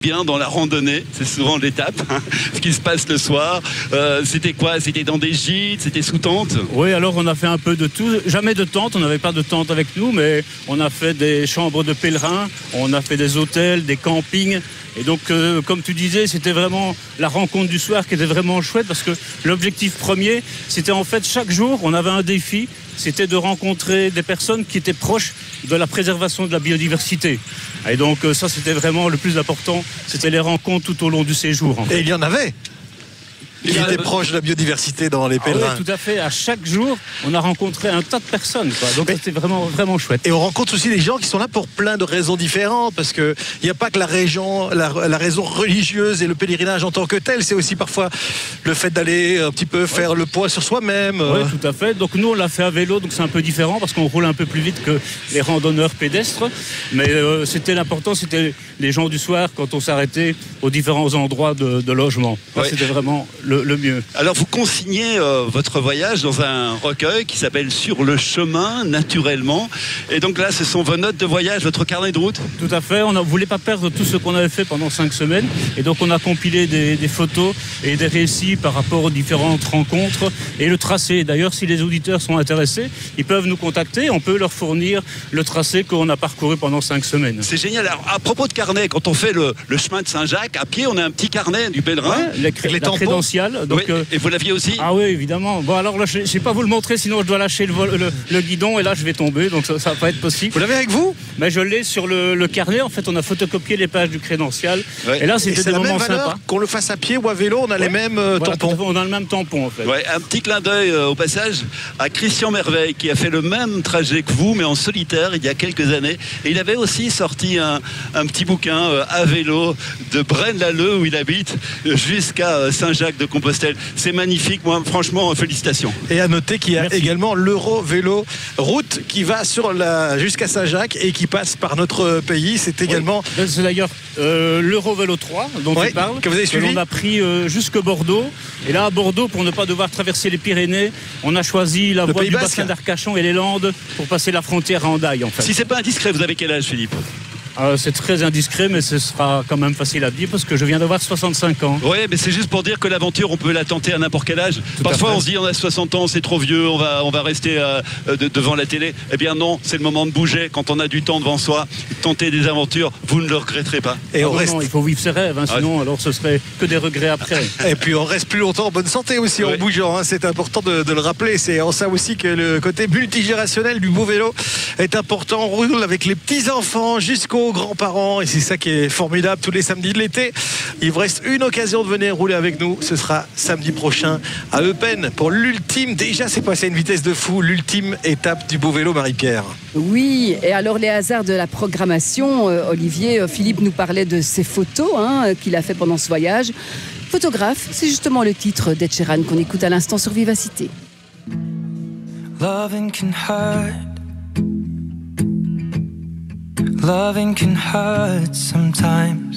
Bien dans la randonnée, c'est souvent l'étape, ce qui se passe le soir. C'était quoi? C'était dans des gîtes, c'était sous tente? Oui, alors on a fait un peu de tout. Jamais de tente, on n'avait pas de tente avec nous, mais on a fait des chambres de pèlerins, on a fait des hôtels, des campings. Et donc, comme tu disais, c'était vraiment la rencontre du soir qui était vraiment chouette parce que l'objectif premier, c'était en fait chaque jour, on avait un défi, c'était de rencontrer des personnes qui étaient proches de la préservation de la biodiversité. Et donc ça, c'était vraiment le plus important, c'était les rencontres tout au long du séjour. En fait. Et il y en avait. Il était proche de la biodiversité dans les pèlerins. Oui, tout à fait. À chaque jour, on a rencontré un tas de personnes. Quoi. Donc c'était vraiment, vraiment chouette. Et on rencontre aussi des gens qui sont là pour plein de raisons différentes, parce qu'il n'y a pas que la raison religieuse et le pèlerinage en tant que tel, c'est aussi parfois le fait d'aller un petit peu faire le poids sur soi-même. Oui, tout à fait. Donc nous, on l'a fait à vélo, donc c'est un peu différent, parce qu'on roule un peu plus vite que les randonneurs pédestres. Mais c'était l'important, c'était les gens du soir, quand on s'arrêtait aux différents endroits de logement. Ouais. C'était vraiment le mieux. Alors vous consignez votre voyage dans un recueil qui s'appelle Sur le chemin, naturellement. Et donc là, ce sont vos notes de voyage, votre carnet de route? Tout à fait. On ne voulait pas perdre tout ce qu'on avait fait pendant 5 semaines. Et donc on a compilé des photos et des récits par rapport aux différentes rencontres et le tracé. D'ailleurs, si les auditeurs sont intéressés, ils peuvent nous contacter. On peut leur fournir le tracé qu'on a parcouru pendant 5 semaines. C'est génial. Alors, à propos de carnet, quand on fait le chemin de Saint-Jacques, à pied, on a un petit carnet du pèlerin. Ouais, la crédentiale. Donc, oui, et vous l'aviez aussi? Ah oui, évidemment. Bon, alors là, je ne vais pas vous le montrer, sinon je dois lâcher le guidon et là, je vais tomber. Donc, ça ne va pas être possible. Vous l'avez avec vous? Mais je l'ai sur le carnet. En fait, on a photocopié les pages du crédential. Ouais. Et là, c'était des moments sympas. Qu'on le fasse à pied ou à vélo, on a les mêmes tampons. On a le même tampon, en fait. Ouais, un petit clin d'œil au passage à Christian Merveille, qui a fait le même trajet que vous, mais en solitaire, il y a quelques années. Et il avait aussi sorti un petit bouquin à vélo de Braine-l'Alleud, où il habite, jusqu'à Saint-Jacques-de-Compostelle. C'est magnifique, moi, franchement, félicitations. Et à noter qu'il y a également l'Euro-Vélo route qui va jusqu'à Saint-Jacques et qui passe par notre pays. C'est également... Oui. C'est d'ailleurs l'Euro-Vélo 3 dont tu parles, que vous avez suivi. On a pris jusque Bordeaux. Et là, à Bordeaux, pour ne pas devoir traverser les Pyrénées, on a choisi la voie du bassin d'Arcachon et les Landes pour passer la frontière à Hendaye, en fait. Si c'est pas indiscret, vous avez quel âge, Philippe? C'est très indiscret, mais ce sera quand même facile à dire parce que je viens d'avoir 65 ans. Oui, mais c'est juste pour dire que l'aventure, on peut la tenter à n'importe quel âge. Parfois, on se dit on a 60 ans, c'est trop vieux, on va rester devant la télé. Eh bien non, c'est le moment de bouger. Quand on a du temps devant soi, tenter des aventures, vous ne le regretterez pas. Et non, il faut vivre ses rêves, sinon alors ce serait que des regrets après. Et puis on reste plus longtemps en bonne santé aussi en bougeant. C'est important de le rappeler. C'est en ça aussi que le côté multigénérationnel du beau vélo est important. On roule avec les petits-enfants jusqu'aux grands-parents et c'est ça qui est formidable tous les samedis de l'été. Il vous reste une occasion de venir rouler avec nous. Ce sera samedi prochain à Eupen pour l'ultime. Déjà, c'est passé à une vitesse de fou. L'ultime étape du beau vélo, Marie-Pierre. Oui, et alors les hasards de la programmation, Olivier, Philippe nous parlait de ses photos qu'il a fait pendant ce voyage. Photographe, c'est justement le titre d'Ed Sheeran qu'on écoute à l'instant sur Vivacité. Loving can hurt. Loving can hurt sometimes.